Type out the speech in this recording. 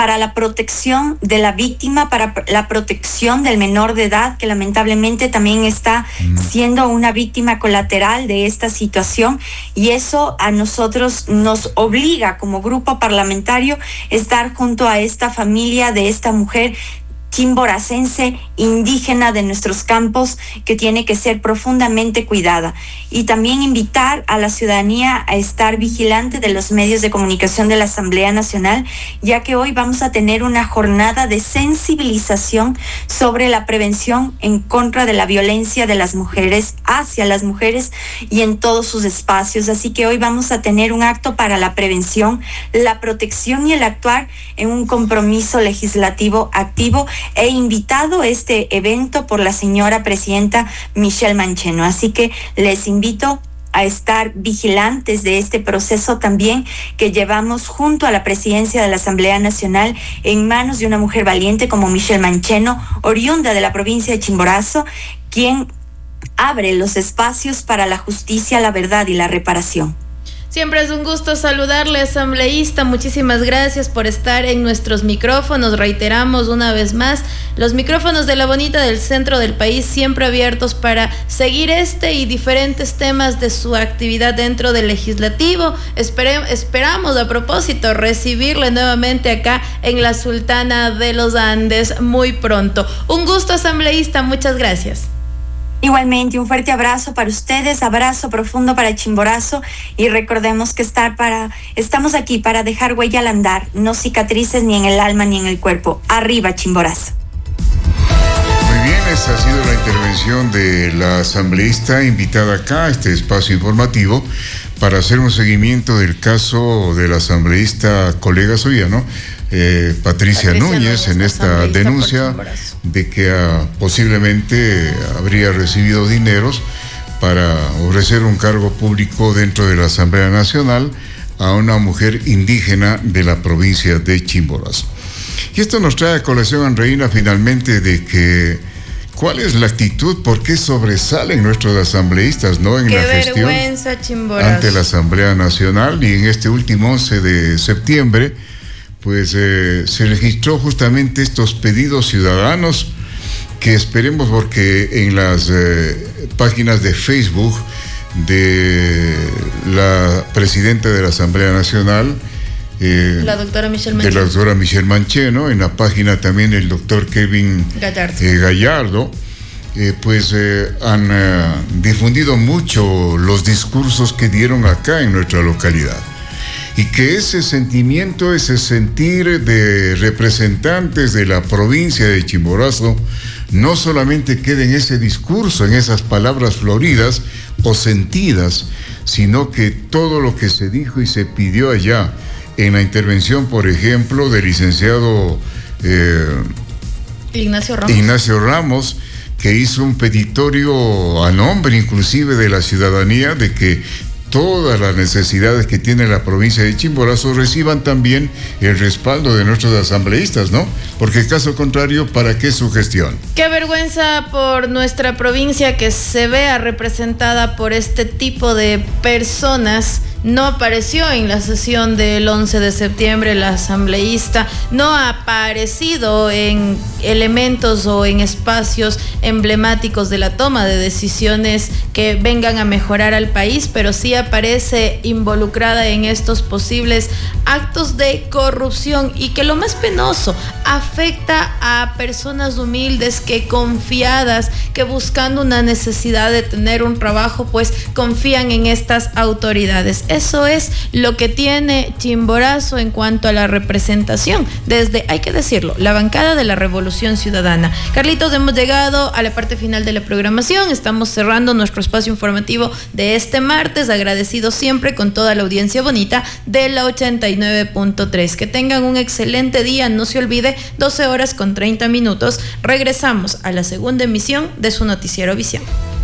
para la protección de la víctima, para la protección del menor de edad, que lamentablemente también está siendo una víctima colateral de esta situación, y eso a nosotros nos obliga como grupo parlamentario estar junto a esta familia de esta mujer chimboracense, indígena de nuestros campos, que tiene que ser profundamente cuidada. Y también invitar a la ciudadanía a estar vigilante de los medios de comunicación de la Asamblea Nacional, ya que hoy vamos a tener una jornada de sensibilización sobre la prevención en contra de la violencia de las mujeres, hacia las mujeres y en todos sus espacios. Así que hoy vamos a tener un acto para la prevención, la protección y el actuar en un compromiso legislativo activo, e invitado este evento por la señora presidenta Michelle Mancheno. Así que les invito a estar vigilantes de este proceso también que llevamos junto a la presidencia de la Asamblea Nacional en manos de una mujer valiente como Michelle Mancheno, oriunda de la provincia de Chimborazo, quien abre los espacios para la justicia, la verdad y la reparación. Siempre es un gusto saludarle, asambleísta. Muchísimas gracias por estar en nuestros micrófonos. Reiteramos una vez más, los micrófonos de La Bonita del centro del país siempre abiertos para seguir este y diferentes temas de su actividad dentro del legislativo. Esperamos, a propósito, recibirle nuevamente acá en la Sultana de los Andes muy pronto. Un gusto, asambleísta. Muchas gracias. Igualmente, un fuerte abrazo para ustedes, abrazo profundo para Chimborazo, y recordemos que estamos aquí para dejar huella al andar, no cicatrices ni en el alma ni en el cuerpo. Arriba, Chimborazo. Muy bien, esa ha sido la intervención de la asambleísta invitada acá a este espacio informativo para hacer un seguimiento del caso de la asambleísta colega suya, ¿no? Patricia Núñez, en esta denuncia de que posiblemente habría recibido dineros para ofrecer un cargo público dentro de la Asamblea Nacional a una mujer indígena de la provincia de Chimborazo. Y esto nos trae a colación, Andreina, finalmente, de que ¿cuál es la actitud? ¿Por qué sobresalen nuestros asambleístas, no, en la gestión ante la Asamblea Nacional? Y en este último 11 de septiembre, pues se registró justamente estos pedidos ciudadanos que esperemos, porque en las páginas de Facebook de la presidenta de la Asamblea Nacional, la doctora Michelle Mancheno, en la página también el doctor Kevin Gallardo, pues han difundido mucho los discursos que dieron acá en nuestra localidad. Y que ese sentimiento, ese sentir de representantes de la provincia de Chimborazo no solamente quede en ese discurso, en esas palabras floridas o sentidas, sino que todo lo que se dijo y se pidió allá en la intervención, por ejemplo, del licenciado Ignacio Ramos, que hizo un petitorio a nombre inclusive de la ciudadanía de que todas las necesidades que tiene la provincia de Chimborazo reciban también el respaldo de nuestros asambleístas, ¿no? Porque caso contrario, ¿para qué su gestión? Qué vergüenza por nuestra provincia que se vea representada por este tipo de personas. No apareció en la sesión del 11 de septiembre la asambleísta, no ha aparecido en elementos o en espacios emblemáticos de la toma de decisiones que vengan a mejorar al país, pero sí aparece involucrada en estos posibles actos de corrupción, y que lo más penoso, afecta a personas humildes que, confiadas, que buscando una necesidad de tener un trabajo, pues confían en estas autoridades. Eso es lo que tiene Chimborazo en cuanto a la representación desde, hay que decirlo, la bancada de la Revolución Ciudadana. Carlitos, hemos llegado a la parte final de la programación. Estamos cerrando nuestro espacio informativo de este martes, agradecidos siempre con toda la audiencia bonita de la 89.3. Que tengan un excelente día. No se olvide, 12 horas con 30 minutos. Regresamos a la segunda emisión de su noticiero Visión.